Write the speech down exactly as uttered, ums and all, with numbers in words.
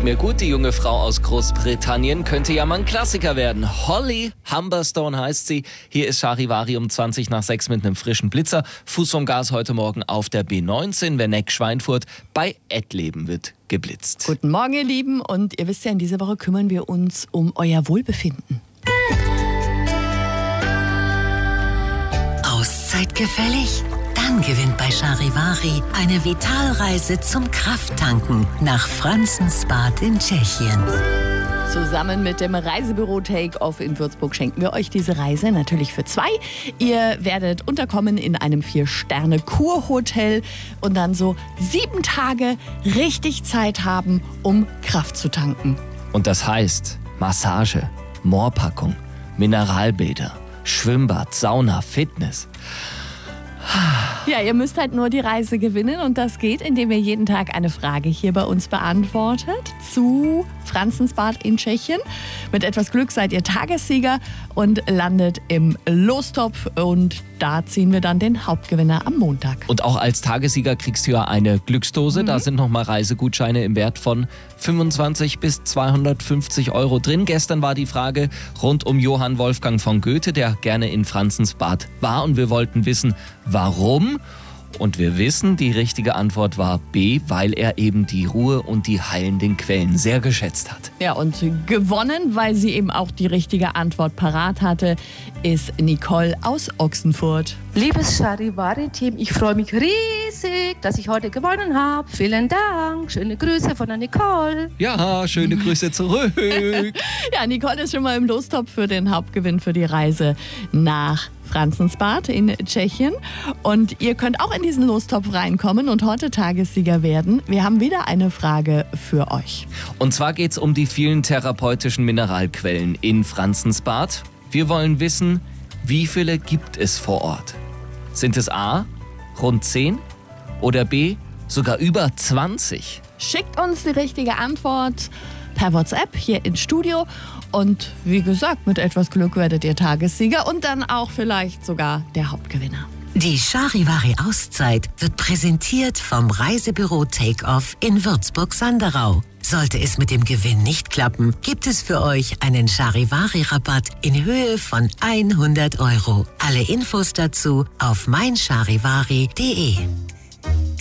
Tut mir gut, die junge Frau aus Großbritannien könnte ja mal ein Klassiker werden. Holly Humberstone heißt sie. Hier ist Charivari um zwanzig nach sechs mit einem frischen Blitzer. Fuß vom Gas heute Morgen auf der B neunzehn, Werneck-Schweinfurt. Bei Ettleben wird geblitzt. Guten Morgen, ihr Lieben. Und ihr wisst ja, in dieser Woche kümmern wir uns um euer Wohlbefinden. Auszeit gefällig? Dann gewinnt bei Charivari eine Vitalreise zum Krafttanken nach Franzensbad in Tschechien. Zusammen mit dem Reisebüro Take-Off in Würzburg schenken wir euch diese Reise natürlich für zwei. Ihr werdet unterkommen in einem Vier-Sterne-Kurhotel und dann so sieben Tage richtig Zeit haben, um Kraft zu tanken. Und das heißt Massage, Moorpackung, Mineralbäder, Schwimmbad, Sauna, Fitness. Ja, ihr müsst halt nur die Reise gewinnen und das geht, indem ihr jeden Tag eine Frage hier bei uns beantwortet zu Franzensbad in Tschechien. Mit etwas Glück seid ihr Tagessieger und landet im Lostopf und da ziehen wir dann den Hauptgewinner am Montag. Und auch als Tagessieger kriegst du ja eine Glücksdose. Mhm. Da sind nochmal Reisegutscheine im Wert von fünfundzwanzig bis zweihundertfünfzig Euro drin. Gestern war die Frage rund um Johann Wolfgang von Goethe, der gerne in Franzensbad war. Und wir wollten wissen, warum? Und wir wissen, die richtige Antwort war B, weil er eben die Ruhe und die heilenden Quellen sehr geschätzt hat. Ja, und gewonnen, weil sie eben auch die richtige Antwort parat hatte, ist Nicole aus Ochsenfurt. Liebes Charivari-Team, ich freue mich riesig, dass ich heute gewonnen habe. Vielen Dank. Schöne Grüße von der Nicole. Ja, schöne Grüße zurück. Ja, Nicole ist schon mal im Lostopf für den Hauptgewinn für die Reise nach Franzensbad in Tschechien. Und ihr könnt auch in diesen Lostopf reinkommen und heute Tagessieger werden. Wir haben wieder eine Frage für euch. Und zwar geht es um die vielen therapeutischen Mineralquellen in Franzensbad. Wir wollen wissen, wie viele gibt es vor Ort? Sind es A, rund zehn oder B, sogar über zwanzig? Schickt uns die richtige Antwort per WhatsApp hier ins Studio. Und wie gesagt, mit etwas Glück werdet ihr Tagessieger und dann auch vielleicht sogar der Hauptgewinner. Die Charivari-Auszeit wird präsentiert vom Reisebüro Take-Off in Würzburg-Sanderau. Sollte es mit dem Gewinn nicht klappen, gibt es für euch einen Charivari-Rabatt in Höhe von hundert Euro. Alle Infos dazu auf mein charivari punkt de.